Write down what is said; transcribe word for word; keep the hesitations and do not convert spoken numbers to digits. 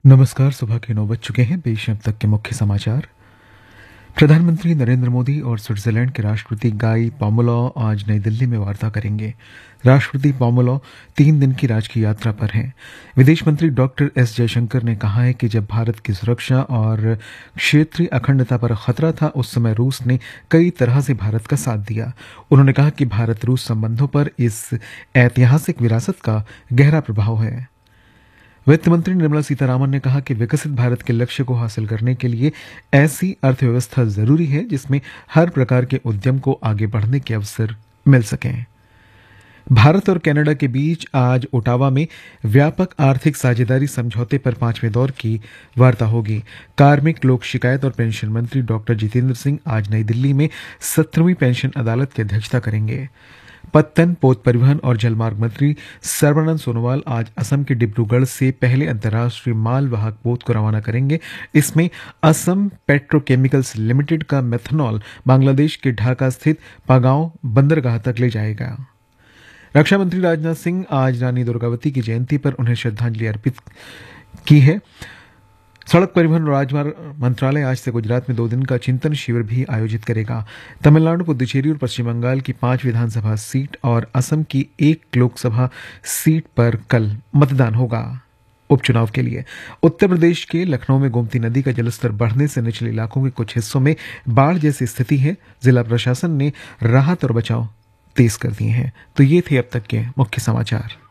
नमस्कार। सुबह के नौ बज चुके हैं। पेश हैं अब तक के मुख्य समाचार। प्रधानमंत्री नरेंद्र मोदी और स्विट्जरलैंड के राष्ट्रपति गाई पामोलो आज नई दिल्ली में वार्ता करेंगे। राष्ट्रपति पामोलो तीन दिन की राजकीय यात्रा पर हैं। विदेश मंत्री डॉक्टर एस जयशंकर ने कहा है कि जब भारत की सुरक्षा और क्षेत्रीय अखंडता पर खतरा था, उस समय रूस ने कई तरह से भारत का साथ दिया। उन्होंने कहा कि भारत रूस संबंधों पर इस ऐतिहासिक विरासत का गहरा प्रभाव है। वित्त मंत्री निर्मला सीतारामन ने कहा कि विकसित भारत के लक्ष्य को हासिल करने के लिए ऐसी अर्थव्यवस्था जरूरी है जिसमें हर प्रकार के उद्यम को आगे बढ़ने के अवसर मिल सकें। भारत और कनाडा के बीच आज ओटावा में व्यापक आर्थिक साझेदारी समझौते पर पांचवें दौर की वार्ता होगी। कार्मिक, लोक शिकायत और पेंशन मंत्री डॉक्टर जितेंद्र सिंह आज नई दिल्ली में सत्रहवीं पेंशन अदालत की अध्यक्षता करेंगे। पत्तन, पोत परिवहन और जलमार्ग मंत्री सर्बानंद सोनोवाल आज असम के डिब्रूगढ़ से पहले अंतर्राष्ट्रीय माल वाहक पोत को रवाना करेंगे। इसमें असम पेट्रोकेमिकल्स लिमिटेड का मेथनॉल बांग्लादेश के ढाका स्थित पागांव बंदरगाह तक ले जाएगा। रक्षा मंत्री राजनाथ सिंह आज रानी दुर्गावती की जयंती पर उन्हें श्रद्धांजलि अर्पित की है। सड़क परिवहन और राजमार्ग मंत्रालय आज से गुजरात में दो दिन का चिंतन शिविर भी आयोजित करेगा। तमिलनाडु, पुदुचेरी और पश्चिम बंगाल की पांच विधानसभा सीट और असम की एक लोकसभा सीट पर कल मतदान होगा। उपचुनाव के लिए उत्तर प्रदेश के लखनऊ में गोमती नदी का जलस्तर बढ़ने से निचले इलाकों के कुछ हिस्सों में बाढ़ जैसी स्थिति है। जिला प्रशासन ने राहत और बचाव तेज कर दिए हैं। तो ये थे अब तक के मुख्य समाचार।